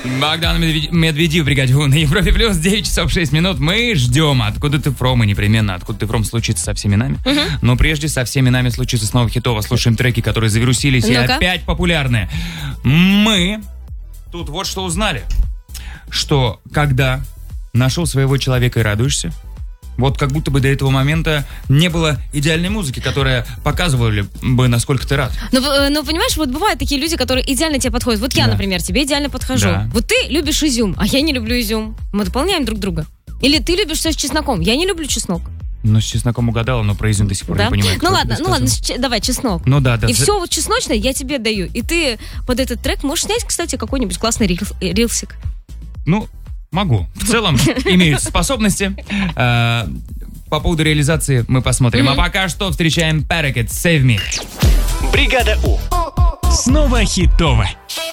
Богдан Медведев, бригаде У на Европе плюс, 9 часов 6 минут. Мы ждем. Откуда ты фром, и непременно откуда ты фром случится со всеми нами. Но прежде со всеми нами случится снова хитово. Слушаем треки, которые завирусились и опять популярны. Мы тут вот что узнали. Что когда нашел своего человека и радуешься, вот как будто бы до этого момента не было идеальной музыки, которая показывала бы, насколько ты рад. Ну, понимаешь, вот бывают такие люди, которые идеально тебе подходят. Вот я, например, тебе идеально подхожу. Да. Вот ты любишь изюм, а я не люблю изюм. Мы дополняем друг друга. Или ты любишь все с чесноком, я не люблю чеснок. Ну, с чесноком угадала, но про изюм до сих пор не понимаю. Ну ладно, давай, чеснок. Ну да. И все вот чесночное я тебе даю. И ты под этот трек можешь снять, кстати, какой-нибудь классный рилсик. Ну, могу. В целом, имеют способности. По поводу реализации мы посмотрим. А пока что встречаем Parakeet, Save Me. Бригада У. Снова хитово.